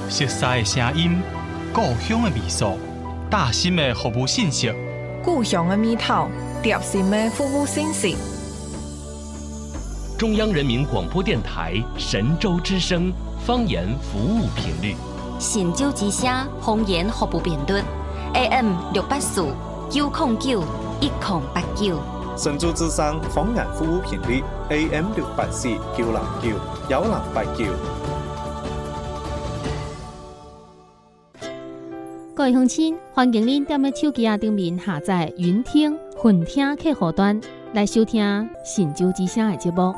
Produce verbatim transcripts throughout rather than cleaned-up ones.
熟悉的声音，故乡的味素，大心的服务信息， 故乡的味道，贴心的服务信息。 中央人民广播电台神州之声方言服务频率， 神州之声方言服务频率 A M 六八四九零九一零八九。 神州之声方言服务频率 A M 六八四九零九一零八九。 各位乡亲，欢迎您踮咧手机啊顶面下载云听、混听客户端来收听神州之声的节目。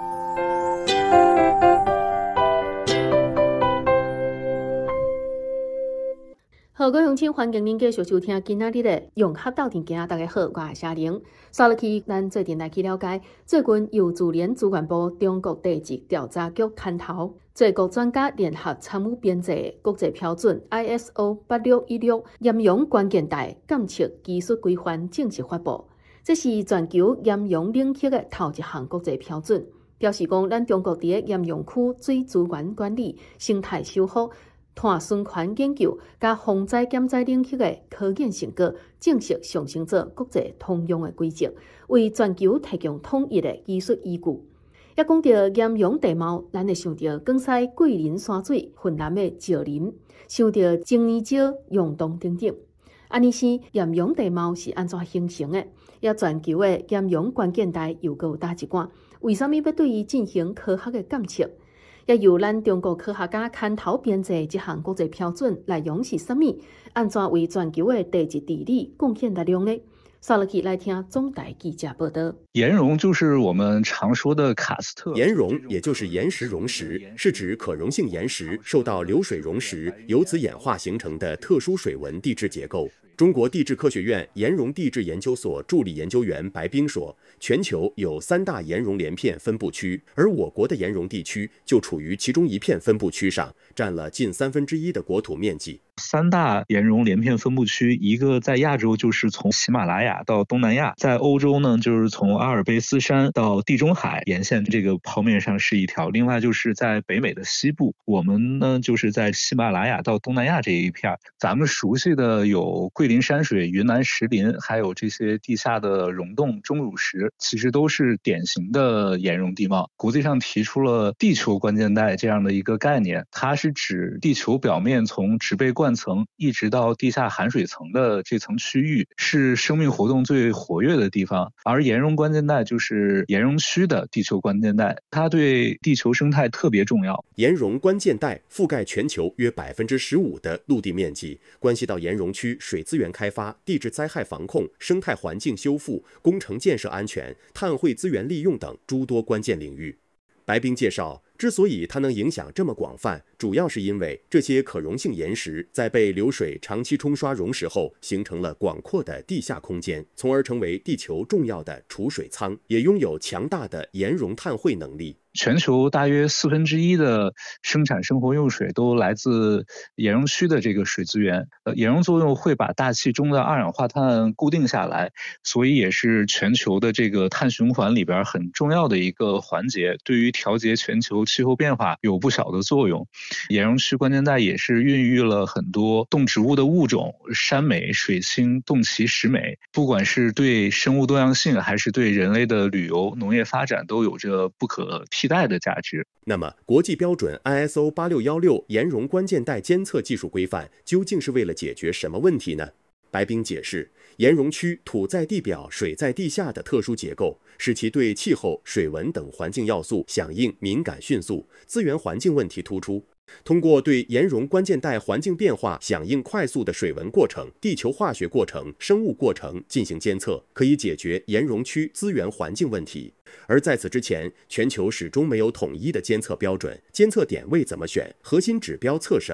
好，各位乡亲，欢迎您继续收听今仔日的融合斗阵行。大家好，我是夏玲。刷落去，咱最近来去了解，最近由自然资源部中国地质调查局牵头，全国专家联合参与编制的国际标准 I S O 八六一六岩溶关键带监测技术规范正式发布。这是全球岩溶领域的头一项国际标准，表示讲咱中国伫个岩溶区水资源管理、生态修复、碳循环研究甲防灾减灾领域的科研成果正式上升做国际通用的规则，为全球提供统一的技术依据。也讲到岩溶地貌，咱会想到广西桂林山水、云南的石林，想到精泥礁、溶洞等等。安尼是岩溶地貌是安怎形成的？也全球的岩溶关键带又有哪一关？为什么要对伊进行科学的监测？也由咱中国科学家牵头编制这项国际标准，内容是什么？安怎为全球的地质地理贡献力量呢？刷落去来听中台记者报道。 岩溶就是我们常说的喀斯特。 岩溶也就是岩石溶蚀，是指可溶性岩石受到流水溶蚀，由此演化形成的特殊水文地质结构。中国地质科学院岩溶地质研究所助理研究员白冰说，全球有三大岩溶连片分布区，而我国的岩溶地区就处于其中一片分布区上，占了近三分之一的国土面积。 三大岩溶连片分布区，一个在亚洲就是从喜马拉雅到东南亚，在欧洲呢就是从阿尔卑斯山到地中海沿线这个剖面上是一条，另外就是在北美的西部，我们呢就是在喜马拉雅到东南亚这一片。咱们熟悉的有桂林山水、云南石林，还有这些地下的溶洞、钟乳石，其实都是典型的岩溶地貌。国际上提出了地球关键带这样的一个概念，它是指地球表面从植被灌层一直到地下含水层的这层区域是生命活动最活跃的地方，而岩溶关键带就是岩溶区的地球关键带，它对地球生态特别重要。 岩溶关键带覆盖全球约百分之十五的陆地面积，关系到岩溶区水资源开发、地质灾害防控、生态环境修复、工程建设安全、碳汇资源利用等诸多关键领域。白冰介绍，之所以它能影响这么广泛，主要是因为这些可溶性岩石在被流水长期冲刷溶蚀后，形成了广阔的地下空间，从而成为地球重要的储水舱，也拥有强大的岩溶碳汇能力。 全球大约四分之一的生产生活用水都来自岩溶区的这个水资源。呃，岩溶作用会把大气中的二氧化碳固定下来，所以也是全球的这个碳循环里边很重要的一个环节，对于调节全球气候变化有不小的作用。岩溶区关键带也是孕育了很多动植物的物种，山美、水青、洞奇、石美，不管是对生物多样性还是对人类的旅游、农业发展都有着不可替代的价值。 那么，国际标准 I S O 八六一六岩溶关键带监测技术规范究竟是为了解决什么问题呢？白冰解释，岩溶区土在地表、水在地下的特殊结构，使其对气候、水文等环境要素响应敏感迅速，资源环境问题突出。通过对岩溶关键带环境变化响应快速的水文过程、地球化学过程、生物过程进行监测，可以解决岩溶区资源环境问题。而在此之前，全球始终没有统一的监测标准，监测点位怎么选，核心指标测什么？